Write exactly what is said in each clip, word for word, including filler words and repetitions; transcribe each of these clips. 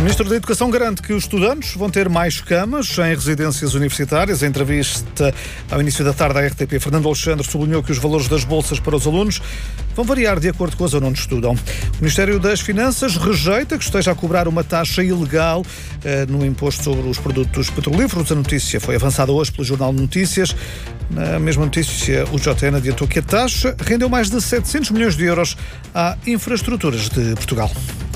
Ministro da Educação garante que os estudantes vão ter mais camas em residências universitárias. Em entrevista ao início da tarde à R T P, Fernando Alexandre sublinhou que os valores das bolsas para os alunos vão variar de acordo com a zona onde estudam. O Ministério das Finanças rejeita que esteja a cobrar uma taxa ilegal eh, no imposto sobre os produtos petrolíferos. A notícia foi avançada hoje pelo Jornal de Notícias. Na mesma notícia, o J N adiantou que a taxa rendeu mais de setecentos milhões de euros à infraestruturas de Portugal.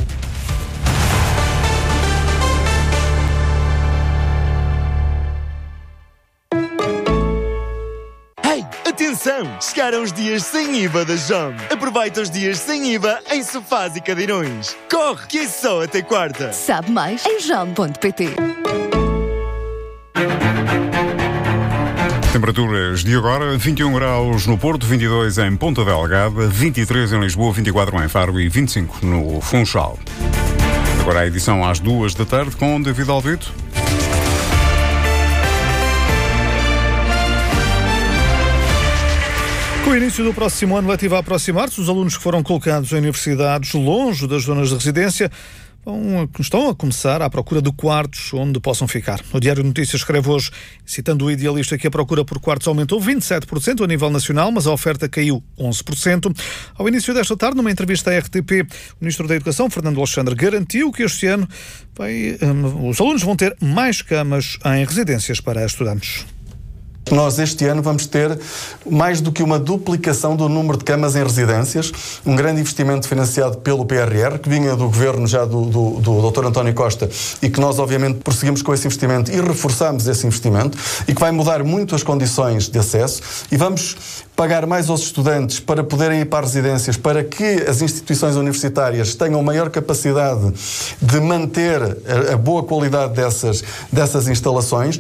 Atenção! Chegaram os dias sem I V A da Jom. Aproveita os dias sem I V A em sofás e cadeirões. Corre, que é só até quarta. Sabe mais em jom ponto pt. Temperaturas de agora: vinte e um graus no Porto, vinte e dois em Ponta Delgada, vinte e três em Lisboa, vinte e quatro em Faro e vinte e cinco no Funchal. Agora a edição às duas da tarde com David Alvito. Com o início do próximo ano letivo a aproximar-se, os alunos que foram colocados em universidades longe das zonas de residência vão, estão a começar à procura de quartos onde possam ficar. O Diário de Notícias escreve hoje, citando o Idealista, que a procura por quartos aumentou vinte e sete por cento a nível nacional, mas a oferta caiu onze por cento. Ao início desta tarde, numa entrevista à R T P, o Ministro da Educação, Fernando Alexandre, garantiu que este ano vai, um, os alunos vão ter mais camas em residências para estudantes. Nós este ano vamos ter mais do que uma duplicação do número de camas em residências, um grande investimento financiado pelo P R R, que vinha do governo já do, do, do doutor António Costa e que nós obviamente prosseguimos com esse investimento e reforçamos esse investimento e que vai mudar muito as condições de acesso e vamos pagar mais aos estudantes para poderem ir para residências, para que as instituições universitárias tenham maior capacidade de manter a, a boa qualidade dessas, dessas instalações.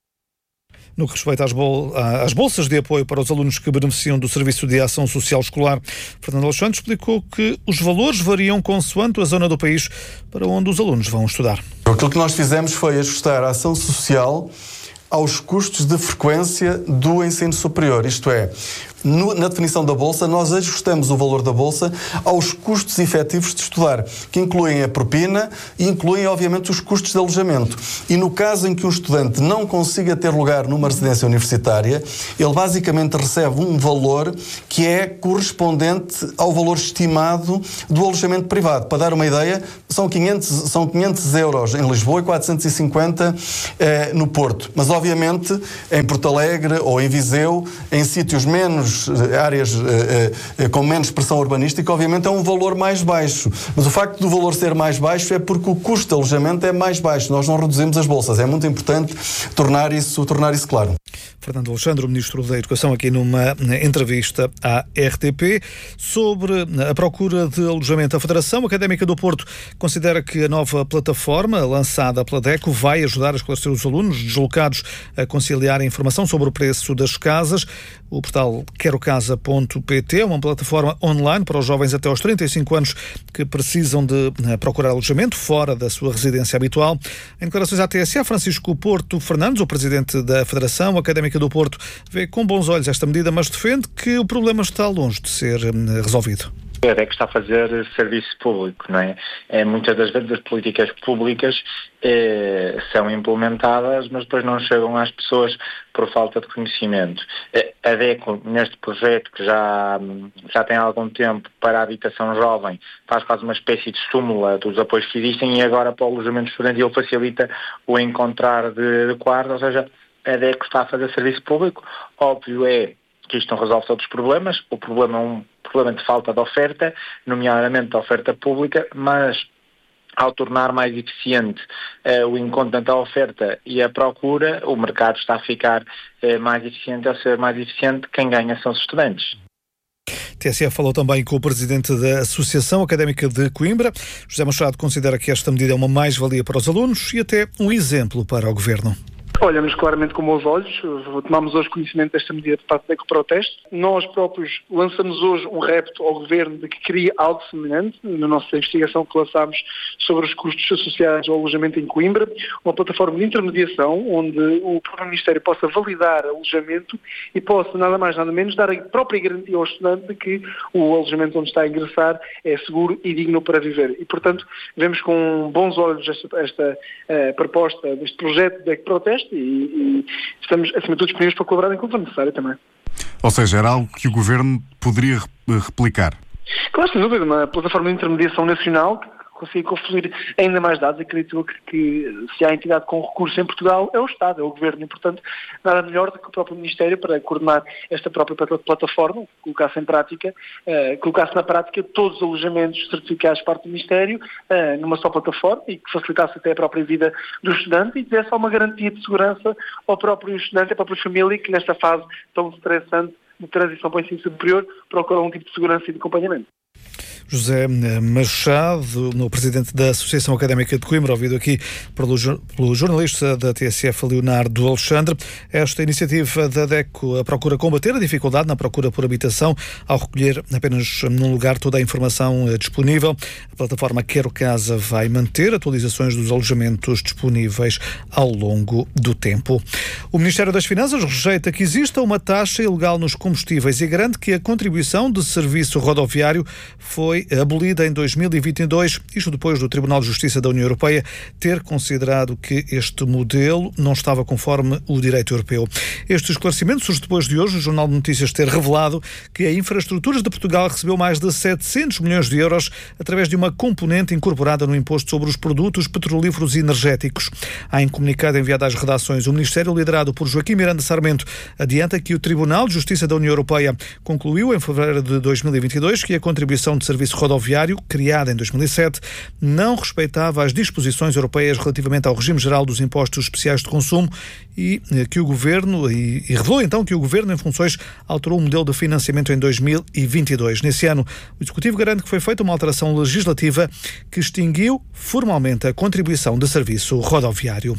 No que respeita às, bol- às bolsas de apoio para os alunos que beneficiam do Serviço de Ação Social Escolar, Fernando Alexandre explicou que os valores variam consoante a zona do país para onde os alunos vão estudar. Aquilo que nós fizemos foi ajustar a ação social aos custos de frequência do ensino superior, isto é, no, na definição da bolsa, nós ajustamos o valor da bolsa aos custos efetivos de estudar, que incluem a propina e incluem, obviamente, os custos de alojamento. E no caso em que um estudante não consiga ter lugar numa residência universitária, ele basicamente recebe um valor que é correspondente ao valor estimado do alojamento privado. Para dar uma ideia, são quinhentos, são quinhentos euros em Lisboa e quatrocentos e cinquenta eh, no Porto. Mas, obviamente, em Porto Alegre ou em Viseu, em sítios menos áreas eh, eh, com menos pressão urbanística, obviamente é um valor mais baixo. Mas o facto do valor ser mais baixo é porque o custo de alojamento é mais baixo. Nós não reduzimos as bolsas. É muito importante tornar isso, tornar isso claro. Fernando Alexandre, o Ministro da Educação, aqui numa entrevista à R T P sobre a procura de alojamento. A Federação Académica do Porto considera que a nova plataforma lançada pela DECO vai ajudar a esclarecer os alunos deslocados a conciliar a informação sobre o preço das casas. O portal quero casa ponto pt é uma plataforma online para os jovens até aos trinta e cinco anos que precisam de procurar alojamento fora da sua residência habitual. Em declarações à T S A, Francisco Porto Fernandes, o presidente da Federação Académica do Porto, vê com bons olhos esta medida, mas defende que o problema está longe de ser resolvido. A DECO está a fazer serviço público, não é? é muitas das vezes as políticas públicas eh, são implementadas, mas depois não chegam às pessoas por falta de conhecimento. A DECO, neste projeto que já, já tem algum tempo para a habitação jovem, faz quase uma espécie de súmula dos apoios que existem e agora para o alojamento estudantil facilita o encontrar de, de quartos, ou seja, a DECO está a fazer serviço público. Óbvio é que isto não resolve todos os problemas, o problema é um problema de falta de oferta, nomeadamente da oferta pública, mas ao tornar mais eficiente uh, o encontro entre a oferta e a procura, o mercado está a ficar uh, mais eficiente. Ao ser mais eficiente, quem ganha são os estudantes. T S E falou também com o presidente da Associação Académica de Coimbra. José Machado considera que esta medida é uma mais-valia para os alunos e até um exemplo para o governo. Olhamos claramente com bons olhos, tomamos hoje conhecimento desta medida de parte da Ecoproteste. Nós próprios lançamos hoje um repto ao Governo de que crie algo semelhante, na nossa investigação que lançámos sobre os custos associados ao alojamento em Coimbra, uma plataforma de intermediação onde o próprio Ministério possa validar alojamento e possa, nada mais nada menos, dar a própria garantia ao estudante de que o alojamento onde está a ingressar é seguro e digno para viver. E, portanto, vemos com bons olhos esta, esta uh, proposta deste projeto da Ecoproteste e, e estamos, acima de tudo, disponíveis para colaborar enquanto for necessário também. Ou seja, era algo que o Governo poderia replicar? Claro, sem dúvida, uma plataforma de intermediação nacional que consiga conferir ainda mais dados. Acredito que, que se há entidade com recurso em Portugal é o Estado, é o Governo, e portanto nada melhor do que o próprio Ministério para coordenar esta própria plataforma, colocasse em prática, uh, colocasse na prática todos os alojamentos certificados por parte do Ministério uh, numa só plataforma e que facilitasse até a própria vida do estudante e desse uma garantia de segurança ao próprio estudante e à própria família que nesta fase tão estressante de transição para o ensino superior procura um tipo de segurança e de acompanhamento. José Machado, o presidente da Associação Académica de Coimbra, ouvido aqui pelo, pelo jornalista da T S F, Leonardo Alexandre. Esta iniciativa da DECO procura combater a dificuldade na procura por habitação ao recolher apenas num lugar toda a informação disponível. A plataforma Quero Casa vai manter atualizações dos alojamentos disponíveis ao longo do tempo. O Ministério das Finanças rejeita que exista uma taxa ilegal nos combustíveis e garante que a contribuição de serviço rodoviário foi abolida em dois mil e vinte e dois, isto depois do Tribunal de Justiça da União Europeia ter considerado que este modelo não estava conforme o direito europeu. Este esclarecimento surge depois de hoje o Jornal de Notícias ter revelado que a Infraestruturas de Portugal recebeu mais de setecentos milhões de euros através de uma componente incorporada no imposto sobre os produtos petrolíferos e energéticos. Há em comunicado enviado às redações, o Ministério, liderado por Joaquim Miranda Sarmento, adianta que o Tribunal de Justiça da União Europeia concluiu em fevereiro de dois mil e vinte e dois que a contribuição de serviço rodoviário, criada em dois mil e sete, não respeitava as disposições europeias relativamente ao regime geral dos impostos especiais de consumo e que o Governo, e, e revelou então que o Governo em funções alterou o modelo de financiamento em dois mil e vinte e dois. Nesse ano, o Executivo garante que foi feita uma alteração legislativa que extinguiu formalmente a contribuição de serviço rodoviário.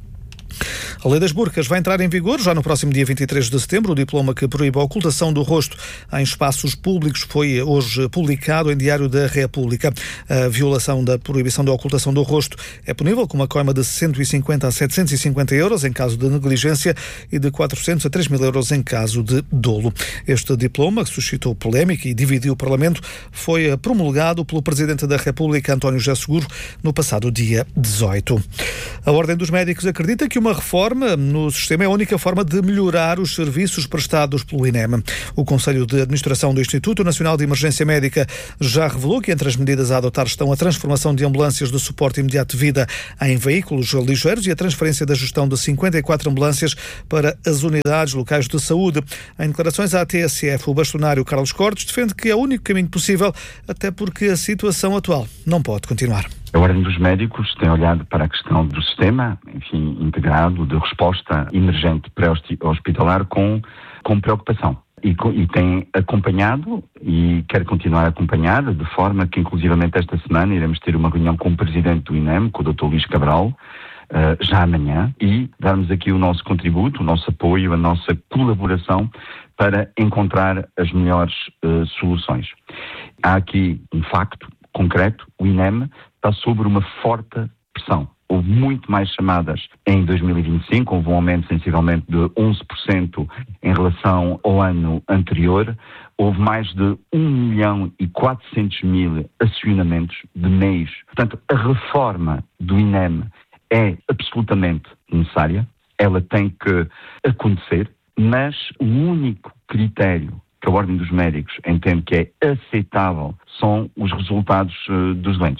A Lei das Burcas vai entrar em vigor já no próximo dia vinte e três de setembro. O diploma que proíbe a ocultação do rosto em espaços públicos foi hoje publicado em Diário da República. A violação da proibição da ocultação do rosto é punível com uma coima de cento e cinquenta a setecentos e cinquenta euros em caso de negligência e de quatrocentos a três mil euros em caso de dolo. Este diploma, que suscitou polémica e dividiu o Parlamento, foi promulgado pelo Presidente da República, António José Seguro, no passado dia dezoito. A Ordem dos Médicos acredita que uma reforma no sistema é a única forma de melhorar os serviços prestados pelo INEM. O Conselho de Administração do Instituto Nacional de Emergência Médica já revelou que entre as medidas a adotar estão a transformação de ambulâncias de suporte imediato de vida em veículos ligeiros e a transferência da gestão de cinquenta e quatro ambulâncias para as unidades locais de saúde. Em declarações à T S F, o bastonário Carlos Cortes defende que é o único caminho possível, até porque a situação atual não pode continuar. A Ordem dos Médicos tem olhado para a questão do sistema, enfim, integrado de resposta emergente pré-hospitalar com, com preocupação. E, e tem acompanhado e quer continuar a acompanhar, de forma que, inclusivamente, esta semana iremos ter uma reunião com o Presidente do INEM, com o doutor Luís Cabral, uh, já amanhã, e darmos aqui o nosso contributo, o nosso apoio, a nossa colaboração para encontrar as melhores uh, soluções. Há aqui um facto concreto: o INEM está sob uma forte pressão. Houve muito mais chamadas em dois mil e vinte e cinco, houve um aumento sensivelmente de onze por cento em relação ao ano anterior. Houve mais de um milhão e quatrocentos mil acionamentos de meios. Portanto, a reforma do INEM é absolutamente necessária, ela tem que acontecer, mas o único critério que a Ordem dos Médicos entende que é aceitável são os resultados uh, dos doentes.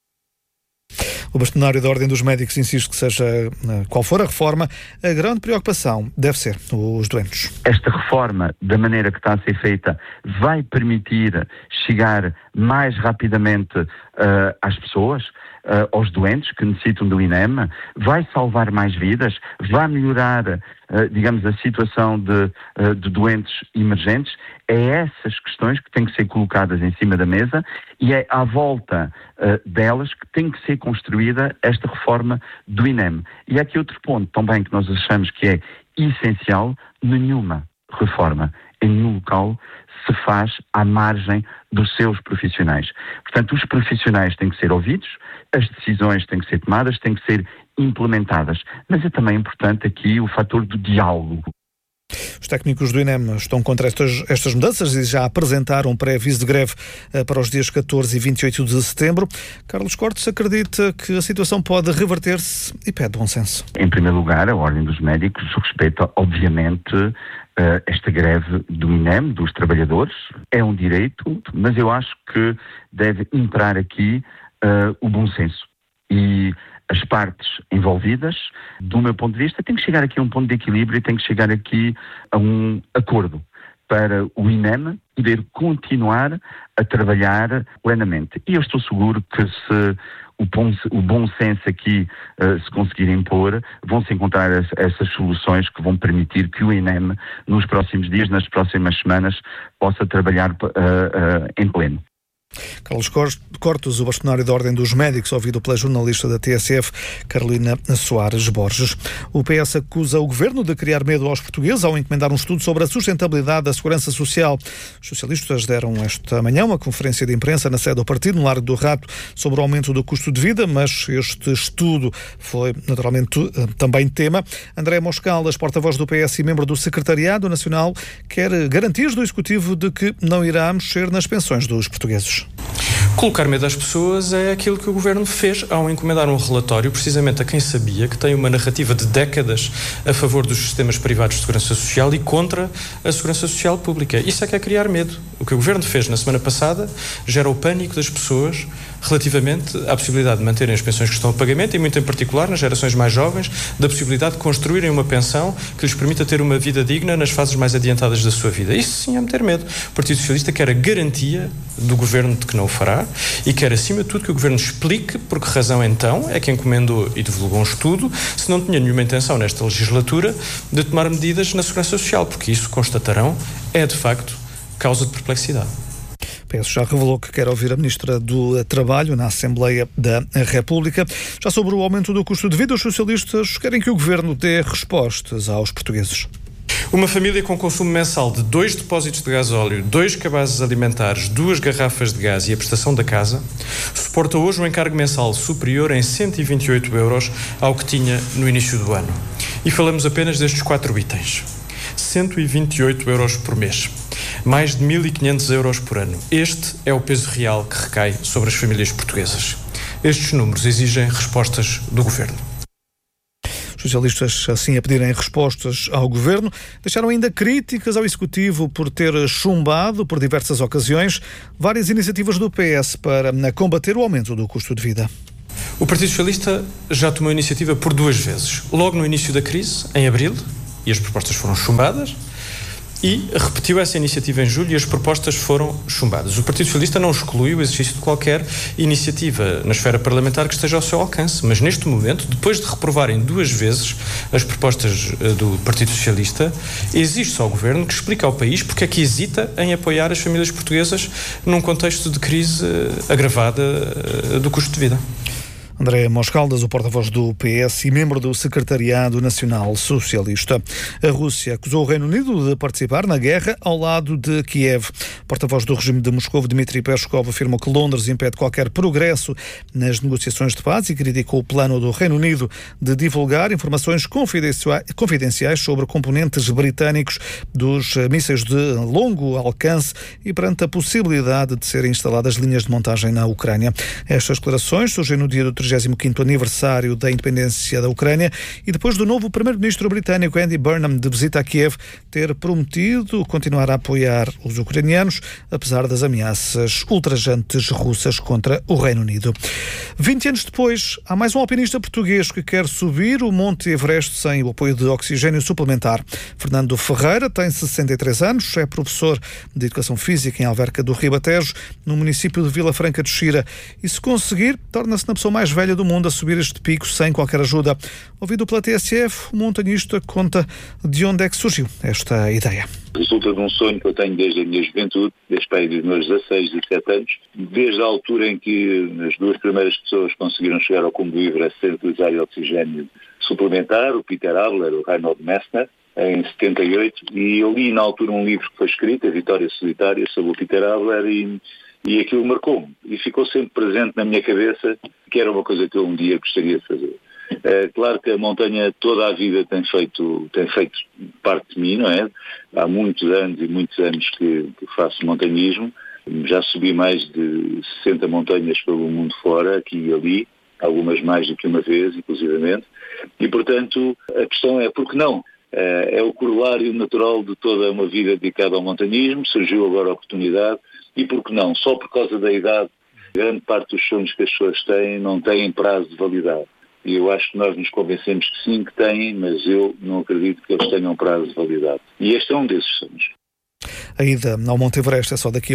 O bastonário da Ordem dos Médicos insiste que seja qual for a reforma, a grande preocupação deve ser os doentes. Esta reforma, da maneira que está a ser feita, vai permitir chegar mais rapidamente uh, às pessoas, uh, aos doentes que necessitam do I N E M, vai salvar mais vidas, vai melhorar, uh, digamos, a situação de, uh, de doentes emergentes. É essas questões que têm que ser colocadas em cima da mesa e é à volta uh, delas que tem que ser construída esta reforma do I N E M. E há aqui outro ponto também que nós achamos que é essencial: nenhuma reforma em nenhum local se faz à margem dos seus profissionais. Portanto, os profissionais têm que ser ouvidos, as decisões têm que ser tomadas, têm que ser implementadas. Mas é também importante aqui o fator do diálogo. Os técnicos do I N E M estão contra estas, estas mudanças e já apresentaram um pré-aviso de greve para os dias catorze e vinte e oito de setembro. Carlos Cortes acredita que a situação pode reverter-se e pede bom senso. Em primeiro lugar, a Ordem dos Médicos respeita, obviamente, esta greve do I N E M, dos trabalhadores. É um direito, mas eu acho que deve imperar aqui uh, o bom senso. E as partes envolvidas, do meu ponto de vista, tem que chegar aqui a um ponto de equilíbrio e tem que chegar aqui a um acordo para o I N E M poder continuar a trabalhar plenamente. E eu estou seguro que se o bom, o bom senso aqui uh, se conseguir impor, vão-se encontrar as, essas soluções que vão permitir que o I N E M, nos próximos dias, nas próximas semanas, possa trabalhar uh, uh, em pleno. Carlos Cortes, o bastonário da Ordem dos Médicos, ouvido pela jornalista da T S F, Carolina Soares Borges. O P S acusa o Governo de criar medo aos portugueses ao encomendar um estudo sobre a sustentabilidade da segurança social. Os socialistas deram esta manhã uma conferência de imprensa na sede do partido, no Largo do Rato, sobre o aumento do custo de vida, mas este estudo foi naturalmente também tema. André Moscaldas, porta-voz do P S e membro do Secretariado Nacional, quer garantias do Executivo de que não irá mexer nas pensões dos portugueses. Colocar medo às pessoas é aquilo que o Governo fez ao encomendar um relatório precisamente a quem sabia que tem uma narrativa de décadas a favor dos sistemas privados de segurança social e contra a segurança social pública. Isso é que é criar medo. O que o Governo fez na semana passada gera o pânico das pessoas relativamente à possibilidade de manterem as pensões que estão a pagamento e, muito em particular, nas gerações mais jovens, da possibilidade de construírem uma pensão que lhes permita ter uma vida digna nas fases mais adiantadas da sua vida. Isso sim é meter medo. O Partido Socialista quer a garantia do Governo de que não o fará e quer, acima de tudo, que o Governo explique por que razão, então, é que encomendou e divulgou um estudo se não tinha nenhuma intenção nesta legislatura de tomar medidas na segurança social, porque isso, constatarão, é, de facto, causa de perplexidade. O P S já revelou que quer ouvir a Ministra do Trabalho na Assembleia da República. Já sobre o aumento do custo de vida, os socialistas querem que o Governo dê respostas aos portugueses. Uma família com consumo mensal de dois depósitos de gasóleo, dois cabazes alimentares, duas garrafas de gás e a prestação da casa, suporta hoje um encargo mensal superior em cento e vinte e oito euros ao que tinha no início do ano. E falamos apenas destes quatro itens. cento e vinte e oito euros por mês. Mais de mil e quinhentos euros por ano. Este é o peso real que recai sobre as famílias portuguesas. Estes números exigem respostas do Governo. Os socialistas, assim, a pedirem respostas ao Governo, deixaram ainda críticas ao Executivo por ter chumbado, por diversas ocasiões, várias iniciativas do P S para combater o aumento do custo de vida. O Partido Socialista já tomou a iniciativa por duas vezes. Logo no início da crise, em abril, e as propostas foram chumbadas, e repetiu essa iniciativa em julho e as propostas foram chumbadas. O Partido Socialista não exclui o exercício de qualquer iniciativa na esfera parlamentar que esteja ao seu alcance, mas neste momento, depois de reprovarem duas vezes as propostas do Partido Socialista, exige-se ao Governo que explique ao país porque é que hesita em apoiar as famílias portuguesas num contexto de crise agravada do custo de vida. André Moscaldas, o porta-voz do P S e membro do Secretariado Nacional Socialista. A Rússia acusou o Reino Unido de participar na guerra ao lado de Kiev. O porta-voz do regime de Moscou, Dmitry Peskov, afirmou que Londres impede qualquer progresso nas negociações de paz e criticou o plano do Reino Unido de divulgar informações confidenciais sobre componentes britânicos dos mísseis de longo alcance e perante a possibilidade de serem instaladas linhas de montagem na Ucrânia. Estas declarações surgem no dia do trigésimo trigésimo quinto aniversário da independência da Ucrânia e depois do novo primeiro-ministro britânico Andy Burnham de visita a Kiev ter prometido continuar a apoiar os ucranianos, apesar das ameaças ultrajantes russas contra o Reino Unido. vinte anos depois, há mais um alpinista português que quer subir o Monte Everest sem o apoio de oxigênio suplementar. Fernando Ferreira tem sessenta e três anos, é professor de Educação Física em Alverca do Ribatejo, no município de Vila Franca de Xira, e se conseguir, torna-se na pessoa mais velha do mundo a subir este pico sem qualquer ajuda. Ouvido pela T S F, o montanhista conta de onde é que surgiu esta ideia. Resulta de um sonho que eu tenho desde a minha juventude, desde para aí dos meus dezasseis, dezessete anos, desde a altura em que as duas primeiras pessoas conseguiram chegar ao cume do Everest sem utilizar oxigênio suplementar, o Peter Abler, o Reinhold Messner, em setenta e oito, e eu li na altura um livro que foi escrito, A Vitória Solitária, sobre o Peter Abler, e, e aquilo marcou-me, e ficou sempre presente na minha cabeça, que era uma coisa que eu um dia gostaria de fazer. É claro que a montanha toda a vida tem feito, tem feito parte de mim, não é? Há muitos anos e muitos anos que, que faço montanhismo, já subi mais de sessenta montanhas pelo mundo fora, aqui e ali, algumas mais do que uma vez, inclusivamente, e portanto a questão é, por que não? É o corolário natural de toda uma vida dedicada ao montanhismo, surgiu agora a oportunidade, e por que não? Só por causa da idade, grande parte dos sonhos que as pessoas têm não têm prazo de validade. E eu acho que nós nos convencemos que sim, que têm, mas eu não acredito que eles tenham prazo de validade. E este é um desses sonhos. A ida ao Monte Everest é só daqui a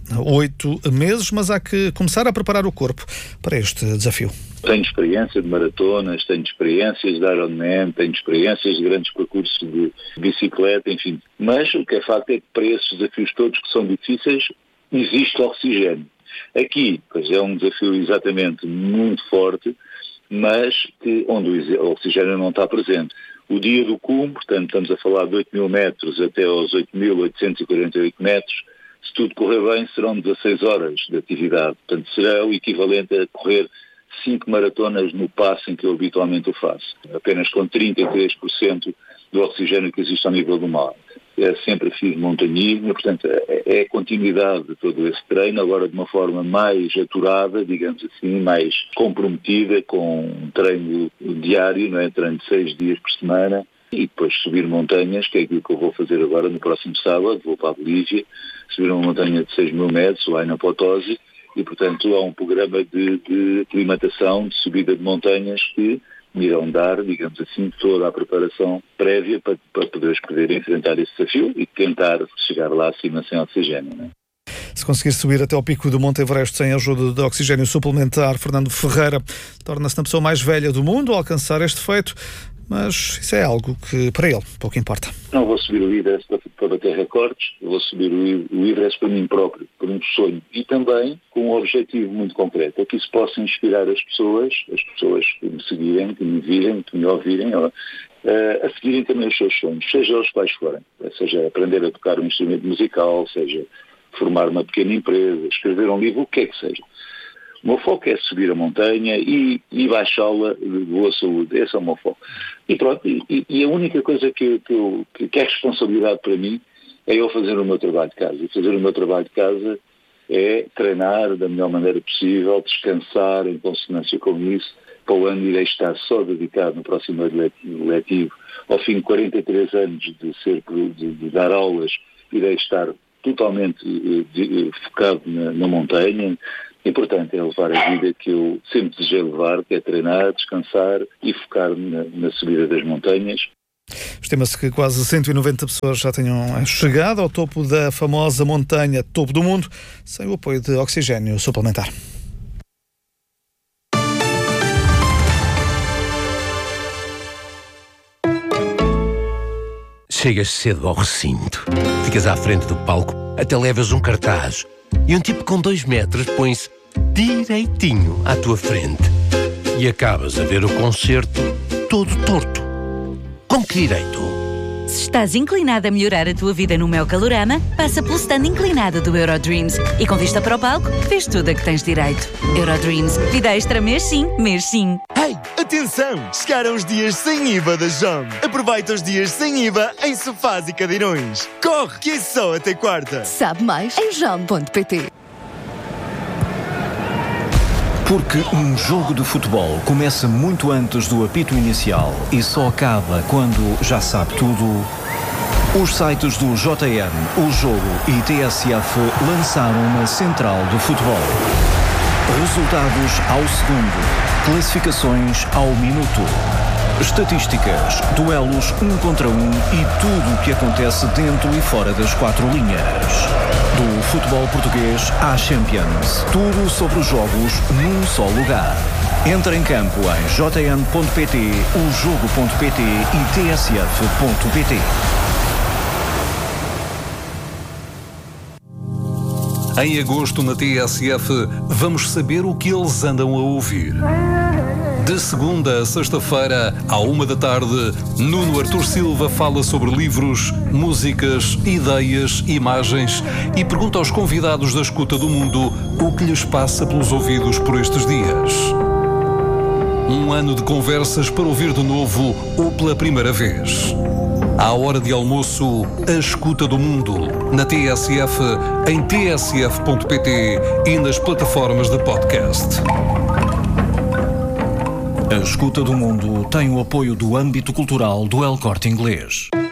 oito uh, meses, mas há que começar a preparar o corpo para este desafio. Tenho experiência de maratonas, tenho experiências de Ironman, tenho experiências de grandes percursos de bicicleta, enfim. Mas o que é facto é que para esses desafios todos que são difíceis, existe oxigênio. Aqui, pois é um desafio exatamente muito forte, mas que, onde o oxigênio não está presente. O dia do cume, portanto estamos a falar de oito mil metros até aos oito mil oitocentos e quarenta e oito metros, se tudo correr bem serão dezasseis horas de atividade, portanto será o equivalente a correr cinco maratonas no passo em que eu habitualmente o faço, apenas com trinta e três por cento do oxigênio que existe ao nível do mar. É, sempre fiz montanhismo, portanto é, é a continuidade de todo esse treino, agora de uma forma mais aturada, digamos assim, mais comprometida, com um treino diário, não é? Treino de seis dias por semana, e depois subir montanhas, que é aquilo que eu vou fazer agora no próximo sábado, vou para a Bolívia, subir uma montanha de seis mil metros, o Aina Potosí, e portanto há um programa de, de aclimatação, de subida de montanhas que me irão dar, digamos assim, toda a preparação prévia para, para poderes poder enfrentar esse desafio e tentar chegar lá acima sem oxigênio, não é? Se conseguir subir até ao pico do Monte Everest sem ajuda de oxigênio suplementar, Fernando Ferreira torna-se na pessoa mais velha do mundo ao alcançar este feito, mas isso é algo que para ele pouco importa. Não vou subir o Everest para, para bater recordes, vou subir o Everest para mim próprio, por um sonho, e também com um objetivo muito concreto, é que isso possa inspirar as pessoas, as pessoas que me seguirem, que me virem, que me ouvirem, ó, a seguirem também os seus sonhos, seja os quais forem, seja aprender a tocar um instrumento musical, seja formar uma pequena empresa, escrever um livro, o que é que seja. O meu foco é subir a montanha e, e baixá-la de boa saúde. Esse é o meu foco. E pronto, e, e a única coisa que, que, eu, que é responsabilidade para mim é eu fazer o meu trabalho de casa. E fazer o meu trabalho de casa é treinar da melhor maneira possível, descansar em consonância com isso. Para o ano irei estar só dedicado no próximo ano letivo. Ao fim de quarenta e três anos de, ser, de, de dar aulas, irei estar totalmente de, de, focado na, na montanha. E, portanto, é levar a vida que eu sempre desejei levar, que é treinar, descansar e focar na, na subida das montanhas. Estima-se que quase cento e noventa pessoas já tenham chegado ao topo da famosa montanha Topo do Mundo, sem o apoio de oxigênio suplementar. Chegas cedo ao recinto, ficas à frente do palco, até levas um cartaz e um tipo com dois metros põe-se direitinho à tua frente e acabas a ver o concerto todo torto. Com que direito? Se estás inclinado a melhorar a tua vida no Mel Calorama, passa pelo stand inclinado do Eurodreams e com vista para o palco, vês tudo a que tens direito. Eurodreams, vida extra mês sim, mês sim. Hey, atenção! Chegaram os dias sem I V A da Jom. Aproveita os dias sem I V A em sofás e cadeirões. Corre, que é só até quarta. Sabe mais em jom ponto pt. Porque um jogo de futebol começa muito antes do apito inicial e só acaba quando já sabe tudo, os sites do J N, O Jogo e T S F lançaram uma central do futebol. Resultados ao segundo, classificações ao minuto, estatísticas, duelos um contra um e tudo o que acontece dentro e fora das quatro linhas. Do futebol português à Champions, tudo sobre os jogos num só lugar. Entra em campo em j n ponto p t, o jogo ponto p t e t s f ponto p t. Em agosto, na T S F, vamos saber o que eles andam a ouvir. De segunda a sexta-feira, à uma da tarde, Nuno Artur Silva fala sobre livros, músicas, ideias, imagens e pergunta aos convidados da Escuta do Mundo o que lhes passa pelos ouvidos por estes dias. Um ano de conversas para ouvir de novo ou pela primeira vez. À hora de almoço, a Escuta do Mundo, na T S F, em t s f ponto p t e nas plataformas de podcast. A Escuta do Mundo tem o apoio do âmbito cultural do El Corte Inglês.